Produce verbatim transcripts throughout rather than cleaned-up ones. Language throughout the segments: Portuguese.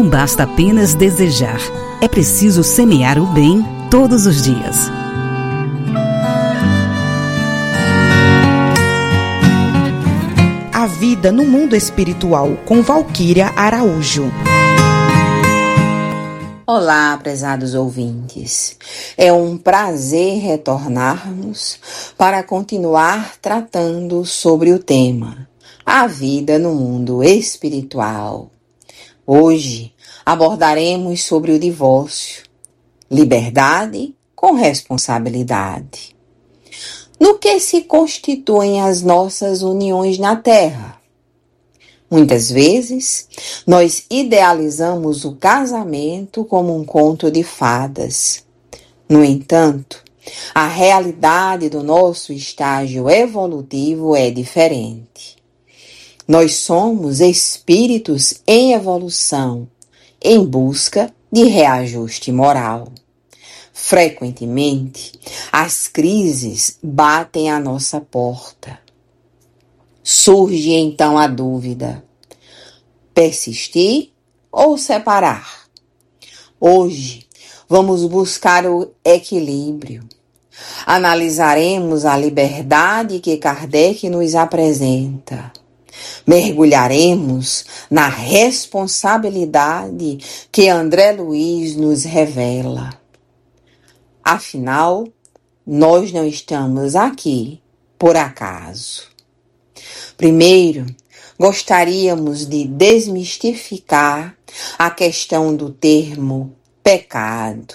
Não basta apenas desejar, é preciso semear o bem todos os dias. A vida no mundo espiritual, com Valquíria Araújo. Olá, prezados ouvintes. É um prazer retornarmos para continuar tratando sobre o tema A vida no mundo espiritual. Hoje abordaremos sobre o divórcio, liberdade com responsabilidade. No que se constituem as nossas uniões na Terra? Muitas vezes, nós idealizamos o casamento como um conto de fadas. No entanto, a realidade do nosso estágio evolutivo é diferente. Nós somos espíritos em evolução, em busca de reajuste moral. Frequentemente, as crises batem à nossa porta. Surge então a dúvida: persistir ou separar? Hoje, vamos buscar o equilíbrio. Analisaremos a liberdade que Kardec nos apresenta. Mergulharemos na responsabilidade que André Luiz nos revela. Afinal, nós não estamos aqui por acaso. Primeiro, gostaríamos de desmistificar a questão do termo pecado.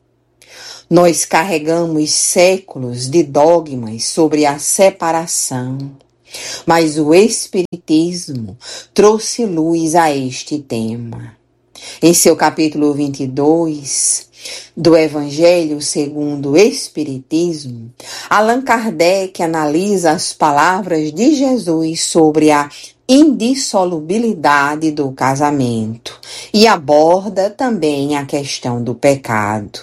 Nós carregamos séculos de dogmas sobre a separação, mas o Espiritismo trouxe luz a este tema. Em seu capítulo vinte e dois do Evangelho segundo o Espiritismo, Allan Kardec analisa as palavras de Jesus sobre a indissolubilidade do casamento e aborda também a questão do pecado.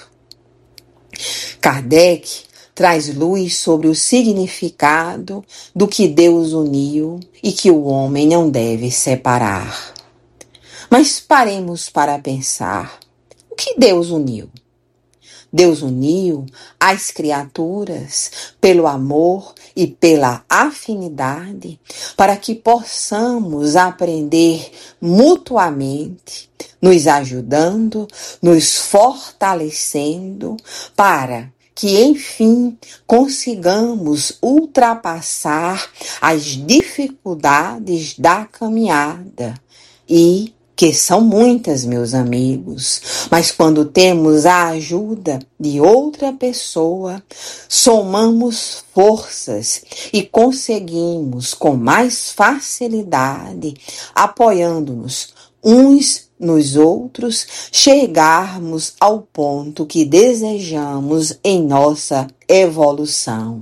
Kardec traz luz sobre o significado do que Deus uniu e que o homem não deve separar. Mas paremos para pensar: o que Deus uniu? Deus uniu as criaturas pelo amor e pela afinidade para que possamos aprender mutuamente, nos ajudando, nos fortalecendo para que, enfim, consigamos ultrapassar as dificuldades da caminhada e que são muitas, meus amigos, mas quando temos a ajuda de outra pessoa, somamos forças e conseguimos com mais facilidade, apoiando-nos uns nos outros, chegarmos ao ponto que desejamos em nossa evolução.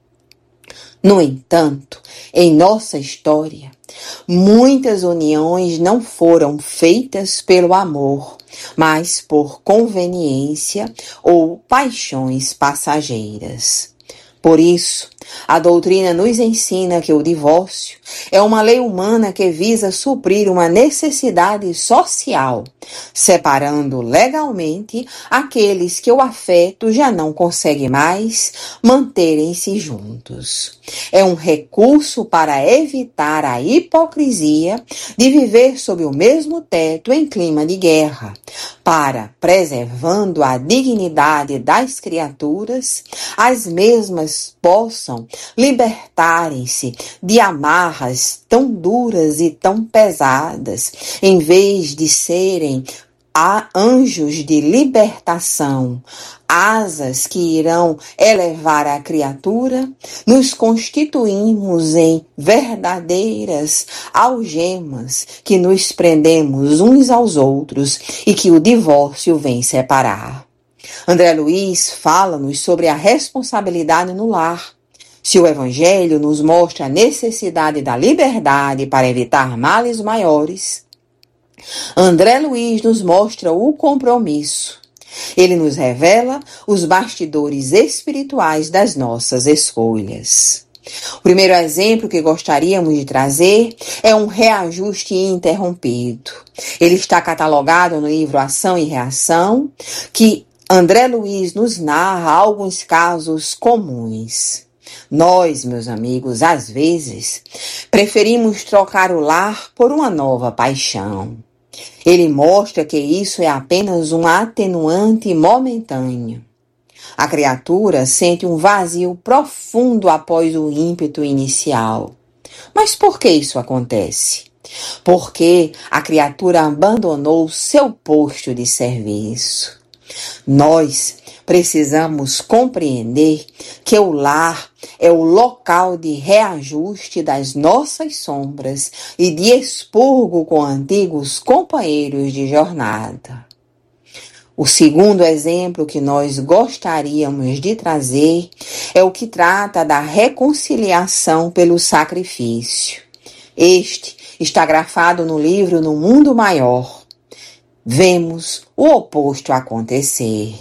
No entanto, em nossa história, muitas uniões não foram feitas pelo amor, mas por conveniência ou paixões passageiras. Por isso, a doutrina nos ensina que o divórcio é uma lei humana que visa suprir uma necessidade social, separando legalmente aqueles que o afeto já não consegue mais manterem-se juntos. É um recurso para evitar a hipocrisia de viver sob o mesmo teto em clima de guerra, para, preservando a dignidade das criaturas, as mesmas possam libertarem-se de amarras tão duras e tão pesadas, em vez de serem a anjos de libertação, asas que irão elevar a criatura, nos constituímos em verdadeiras algemas que nos prendemos uns aos outros e que o divórcio vem separar. André Luiz fala-nos sobre a responsabilidade no lar. Se o Evangelho nos mostra a necessidade da liberdade para evitar males maiores, André Luiz nos mostra o compromisso. Ele nos revela os bastidores espirituais das nossas escolhas. O primeiro exemplo que gostaríamos de trazer é um reajuste interrompido. Ele está catalogado no livro Ação e Reação, que André Luiz nos narra alguns casos comuns. Nós, meus amigos, às vezes, preferimos trocar o lar por uma nova paixão. Ele mostra que isso é apenas um atenuante momentâneo. A criatura sente um vazio profundo após o ímpeto inicial. Mas por que isso acontece? Porque a criatura abandonou seu posto de serviço. Nós precisamos compreender que o lar é o local de reajuste das nossas sombras e de expurgo com antigos companheiros de jornada. O segundo exemplo que nós gostaríamos de trazer é o que trata da reconciliação pelo sacrifício. Este está grafado no livro No Mundo Maior. Vemos o oposto acontecer.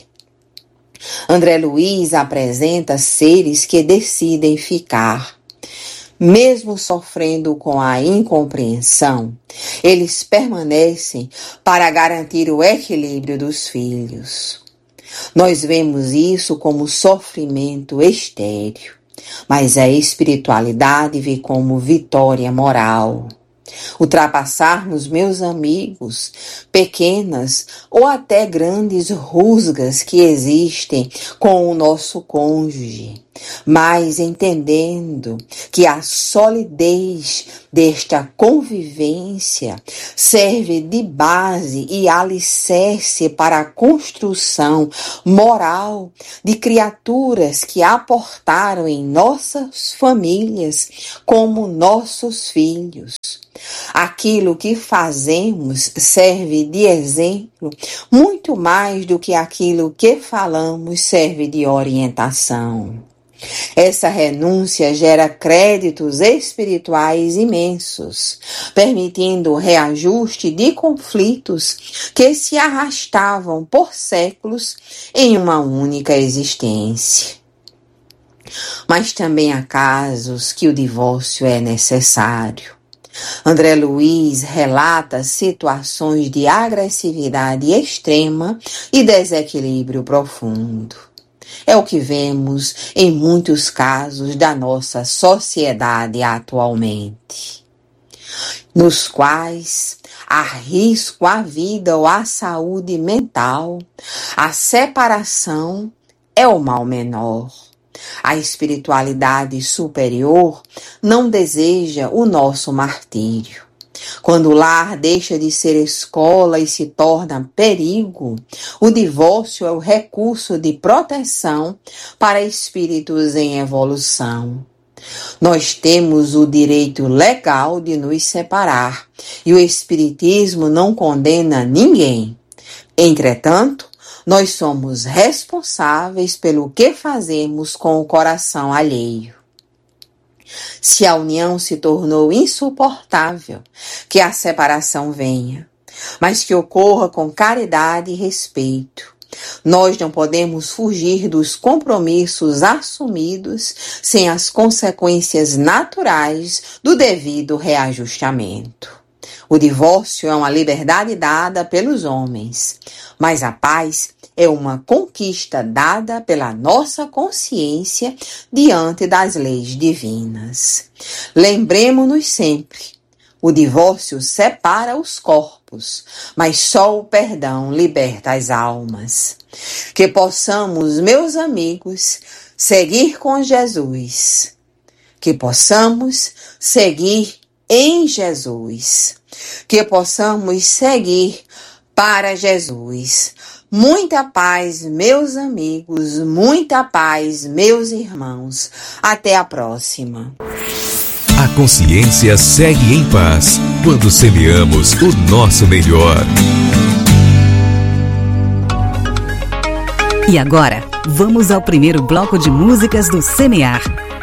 André Luiz apresenta seres que decidem ficar. Mesmo sofrendo com a incompreensão, eles permanecem para garantir o equilíbrio dos filhos. Nós vemos isso como sofrimento estéril, mas a espiritualidade vê como vitória moral. Ultrapassarmos, meus amigos, pequenas ou até grandes rusgas que existem com o nosso cônjuge, mas entendendo que a solidez desta convivência serve de base e alicerce para a construção moral de criaturas que aportaram em nossas famílias como nossos filhos. Aquilo que fazemos serve de exemplo, muito mais do que aquilo que falamos serve de orientação. Essa renúncia gera créditos espirituais imensos, permitindo o reajuste de conflitos que se arrastavam por séculos em uma única existência. Mas também há casos que o divórcio é necessário. André Luiz relata situações de agressividade extrema e desequilíbrio profundo. É o que vemos em muitos casos da nossa sociedade atualmente, nos quais há risco à vida ou à saúde mental. A separação é o mal menor. A espiritualidade superior não deseja o nosso martírio. Quando o lar deixa de ser escola e se torna perigo, o divórcio é o recurso de proteção para espíritos em evolução. Nós temos o direito legal de nos separar e o Espiritismo não condena ninguém. Entretanto, nós somos responsáveis pelo que fazemos com o coração alheio. Se a união se tornou insuportável, que a separação venha, mas que ocorra com caridade e respeito. Nós não podemos fugir dos compromissos assumidos sem as consequências naturais do devido reajustamento. O divórcio é uma liberdade dada pelos homens, mas a paz é uma conquista dada pela nossa consciência diante das leis divinas. Lembremos-nos sempre, o divórcio separa os corpos, mas só o perdão liberta as almas. Que possamos, meus amigos, seguir com Jesus. Que possamos seguir em Jesus. Que possamos seguir para Jesus. Muita paz, meus amigos, muita paz, meus irmãos. Até a próxima. A consciência segue em paz quando semeamos o nosso melhor. E agora, vamos ao primeiro bloco de músicas do Semear.